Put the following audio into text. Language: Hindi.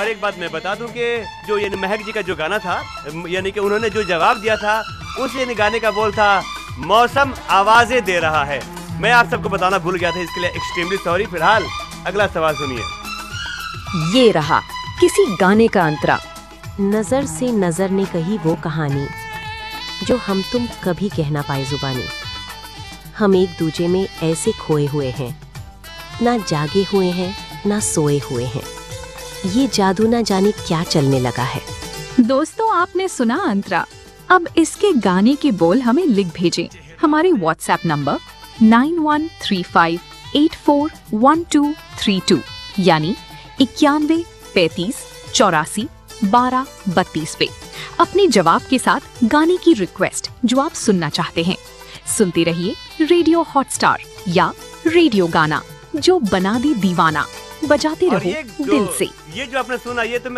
एक बात मैं बता दूं कि जो यानी महक जी का जो गाना था, यानी कि उन्होंने जो जवाब दिया था, उस यानी गाने का बोल था मौसम आवाजें दे रहा है। मैं आप सबको बताना भूल गया था, इसके लिए एक्सट्रीमली सॉरी। फिलहाल अगला सवाल सुनिए। ये रहा किसी गाने का अंतरा। नजर से नजर ने कही वो कहानी जो हम तुम कभी कह ना पाए जुबानी। हम एक दूजे में ऐसे खोए हुए हैं, ना जागे हुए हैं ना सोए हुए हैं। ये जादू ना जाने क्या चलने लगा है। दोस्तों, आपने सुना अंतरा। अब इसके गाने के बोल हमें लिख भेजें हमारे व्हाट्सएप नंबर 9135841232 यानी 91 35 84 12 32 पे अपने जवाब के साथ गाने की रिक्वेस्ट जो आप सुनना चाहते हैं। सुनते रहिए रेडियो हॉटस्टार या रेडियो गाना, जो बना दी दीवाना। बजाते रहो दिल से। ये जो आपने सुना, ये तो